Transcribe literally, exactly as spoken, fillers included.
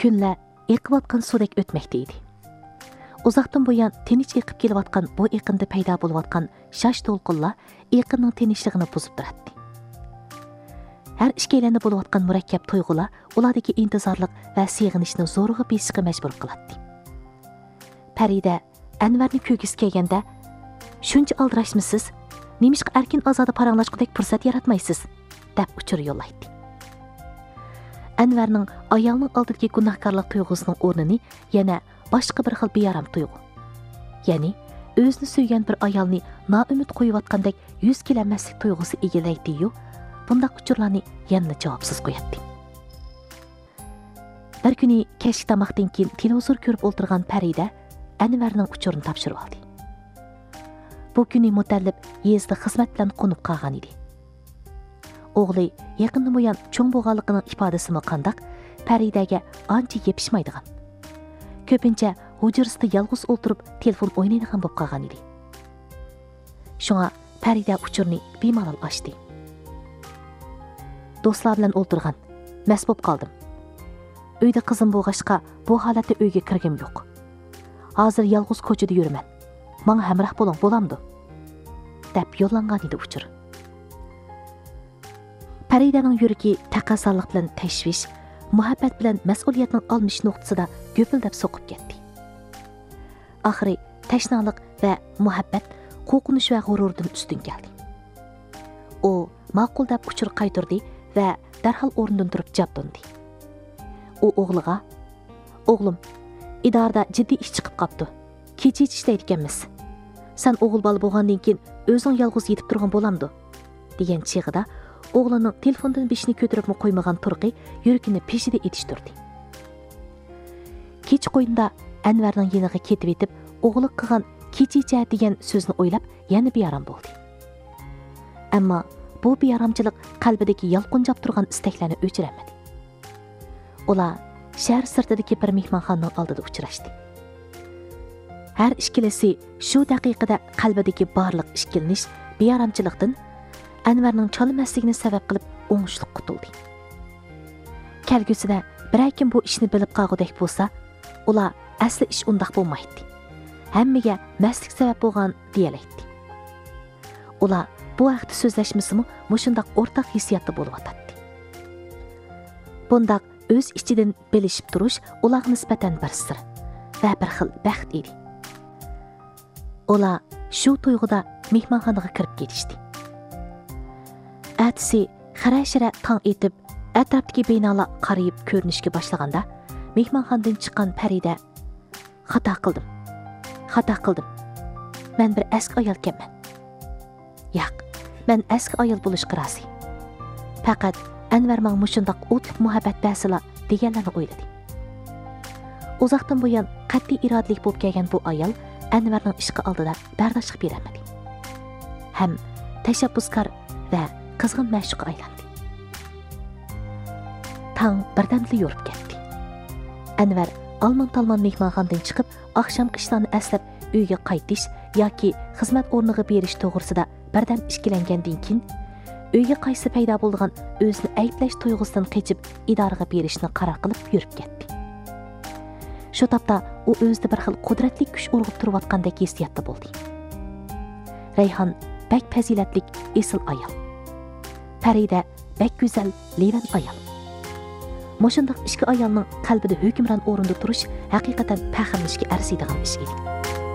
Kunlar eqiyotgan sudek o'tmoqda edi. Uzoqdan buyon tinch eqib kelayotgan bu eqinda paydo bo'layotgan shash to'lqinlar eqinning tinchligini buzib turadi. Har ikkalanda bo'layotgan murakkab tuyg'ular ulardagi intizorlik va seg'inishni zo'rg'a besishga majbur qiladi. Farida Anvarni ko'gisi kelganda, "Shuncha aldirashmisiz? Nemishqa erkin ozoda paranglashqudek fursat yaratmaysiz?" deb uchur yo'llaydi. Anvarning ayolning oldidagi gunohkorlik tuyg'usining o'rnini yana boshqa bir xil beyaram tuyg'u. Ya'ni o'zini suygan bir ayolni noumid qo'yayotgandek yuz kelanmaslik tuyg'usi egallaydi-yu, bundaq uchurlarni yana javobsiz qo'yadi. Bir kuni kechki tomoqdan keyin televizor ko'rib o'tirgan Farida Anvarning uchurini topshirib oldi. Bu kuni mutallib yezda xizmat bilan qo'nib qolgan edi. O'g'li yaqindan buyon cho'ng bo'lganligining ifodasimi qandaq Faridaga ancha yepishmaydigan. Ko'pincha hujrasida yolg'iz o'tirib telefon o'ynaydigan bo'lib qolgan edi. Shunga Farida uchurni bemalol ochdi. Do'stlar bilan o'tirgan, mas bo'lib qoldim. Uyda qizim bo'lg'ashqa bu holatda uyga kirgim yo'q. Hozir yolg'iz ko'chada yuraman. Menga hamroh bo'ling, bo'lamdi? deb yo'llangan edi uchur. Faridaning yuragi taqozolik bilan tashvish, muhabbat bilan mas'uliyatning olmish nuqtasida go'pildab so'qib ketdi. Oxiri tashnalik va muhabbat qo'rqinish va g'ururdan ustun keldi. U ma'qul deb uchur qaytirdi va darhol o'rnidan turib jabdundi. U o'g'liga, "O'g'lim, idorada jiddiy ish chiqib qopti. Kecha ishlaydi ekanmiz. Sen o'g'il bola bo'lgandan keyin o'zing yolg'iz yetib turgan bo'lamdi" degan chig'ida o'g'lining telefondan beshini ko'taribmi qo'ymagan turqi yuragini peshida etishtirdi. Kech qo'yinda Anvarning yeniga ketib etib, o'g'li qilgan kechicha degan so'zni o'ylab, yana beyaram bo'ldi. Ammo bu beyaramchilik qalbidagi yalqinjab turgan istaklarni o'chiramadi. Ular shahar sirtidagi bir mehmonxonaning oldida uchrashdi. Har ikkilisi shu daqiqada qalbidagi barliq ishkilnish, beyaramchilikdan Anvarning chalmasligini sabab qilib o'ngishli qutuldi. Kelgusida bir kim bu ishni bilib qolgudek bo'lsa, ular asli ish undaq bo'lmaydi. Hammaga maslik sabab bo'lgan deyalaydi. Ular bu vaqtda so'zlashmasimi mushundaq o'rtaq hissiyatda bo'lib o'tadi. Bundaq o'z ichidan bilishib turish ularga nisbatan bir sir va bir xil baxt edi. Ular shu tuyg'uda mehmonxonaga kirib ketishdi. Atisi xarashira tong etib, atrofdagi binolar qarayib ko'rinishga boshlaganda, mehmonxonadan chiqqan Farida, "Xato qildim. Xato qildim. Men bir eski ayol ekanman. Yo'q, men eski ayol bo'lishga rozi. Faqat Anvar menga mushundaq o'tliq muhabbat basila" deganlarni o'yladi. Uzoqdan buyon qat'iy irodalik bo'lib kelgan bu ayol Anvarning ishqi oldida bardoshlik bermadi. Ham tashabbuskor va qizg'in ma'shuqqa aylandi. Tong birdamli yurib ketdi. Anvar almon-talmon mehmonxonadan chiqib, oqshomgi ishlarni aslab uyga qaytish yoki xizmat o'rniga berish to'g'risida birdam ishkilangandan keyin uyga qaysi paydo bo'lgan o'zini ayblash tuyg'usidan qechib idoraga berishni qaror qilib yurib ketdi. Shu topda u o'zida bir xil qudratli kuch urg'ib turayotgandek hissiyatda bo'ldi. Rayhon bak fazilatlik esil ayol. Farida bak go'zal levan ayol. Mushundaq ikki ayolning qalbida hukmron o'rinda turish haqiqatan faxrlanishga arziydigan ish edi.